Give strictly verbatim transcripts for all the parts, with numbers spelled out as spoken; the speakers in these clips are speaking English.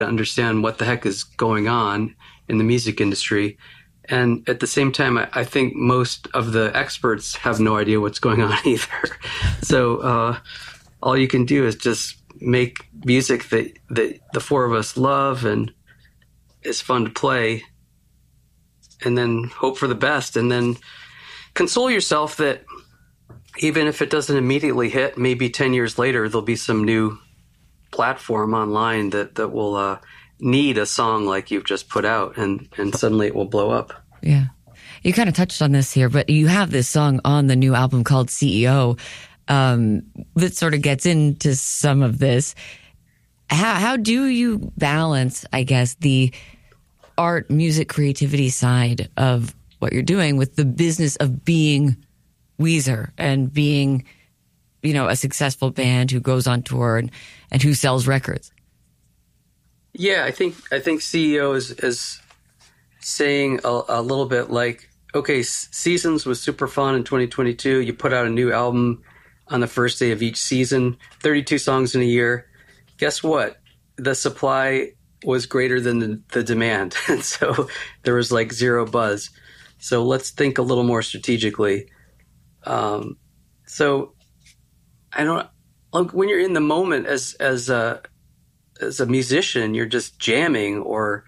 to understand what the heck is going on in the music industry. And at the same time, I, I think most of the experts have no idea what's going on either. So uh, all you can do is just make music that, that the four of us love and is fun to play, and then hope for the best, and then console yourself that even if it doesn't immediately hit, maybe ten years later, there'll be some new platform online that, that will uh, need a song like you've just put out, and, and suddenly it will blow up. Yeah. You kind of touched on this here, but you have this song on the new album called C E O um, that sort of gets into some of this. How, how do you balance, I guess, the art, music, creativity side of what you're doing with the business of being Weezer and being, you know, a successful band who goes on tour and, and who sells records? Yeah, I think I think C E O is, is saying a, a little bit like, okay, Seasons was super fun in twenty twenty-two. You put out a new album on the first day of each season, thirty-two songs in a year. Guess what? The supply was greater than the, the demand. And so there was like zero buzz. So let's think a little more strategically. Um, so I don't, like when you're in the moment as, as a, as a musician, you're just jamming or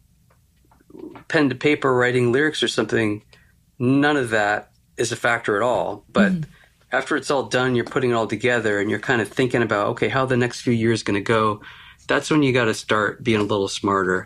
pen to paper writing lyrics or something. None of that is a factor at all. But mm. after it's all done, you're putting it all together and you're kind of thinking about, okay, how the next few years going to go. That's when you got to start being a little smarter.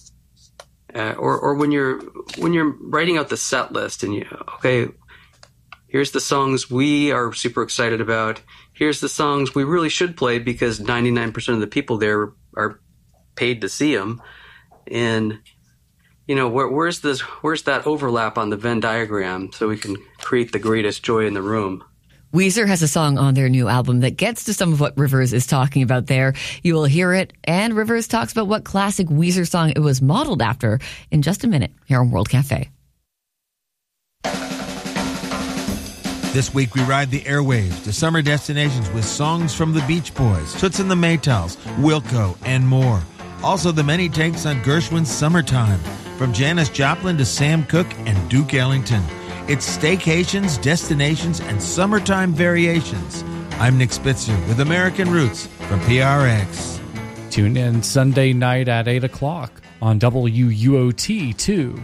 Uh, or, or when you're, when you're writing out the set list and you, okay, here's the songs we are super excited about. Here's the songs we really should play because ninety-nine percent of the people there are paid to see them. And, you know, where, where's this, where's that overlap on the Venn diagram so we can create the greatest joy in the room? Weezer has a song on their new album that gets to some of what Rivers is talking about there. You will hear it, and Rivers talks about what classic Weezer song it was modeled after in just a minute here on World Cafe. This week we ride the airwaves to summer destinations with songs from the Beach Boys, Toots and the Maytals, Wilco, and more. Also the many takes on Gershwin's Summertime, from Janis Joplin to Sam Cooke and Duke Ellington. It's staycations, destinations, and summertime variations. I'm Nick Spitzer with American Roots from P R X. Tune in Sunday night at eight o'clock on W U O T two.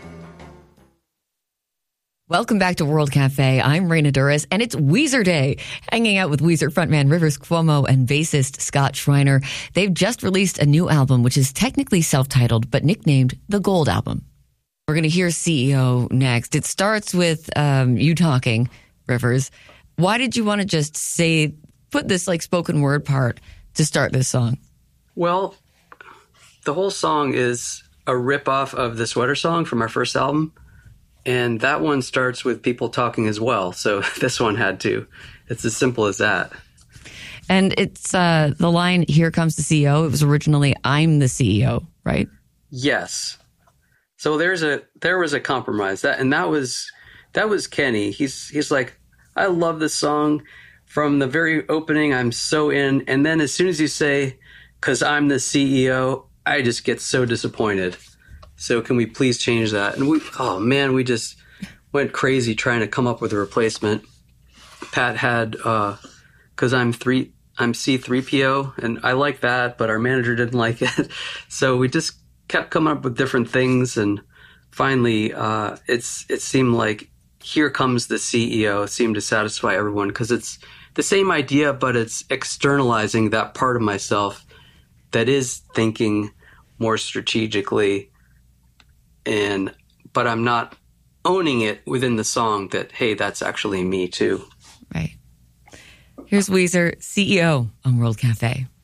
Welcome back to World Cafe. I'm Raina Duras, and it's Weezer Day. Hanging out with Weezer frontman Rivers Cuomo and bassist Scott Schreiner. They've just released a new album, which is technically self-titled, but nicknamed the Gold Album. We're going to hear C E O next. It starts with um, you talking, Rivers. Why did you want to just say, put this like spoken word part to start this song? Well, the whole song is a ripoff of the Sweater Song from our first album. And that one starts with people talking as well. So this one had to. It's as simple as that. And it's uh, the line, "Here comes the C E O." It was originally, "I'm the C E O," right? Yes. So there's a there was a compromise. That and that was that was Kenny. He's he's like, I love this song. From the very opening, I'm so in. And then as soon as you say, "'cause I'm the C E O," I just get so disappointed. So can we please change that? And we, oh man, we just went crazy trying to come up with a replacement. Pat had, uh, cause I'm three, I'm C three P O, and I like that, but our manager didn't like it. So we just kept coming up with different things, and finally, uh, it's it seemed like "Here Comes the C E O" seemed to satisfy everyone because it's the same idea, but it's externalizing that part of myself that is thinking more strategically. And but I'm not owning it within the song that, hey, that's actually me too. Right. Here's Weezer, C E O on World Cafe.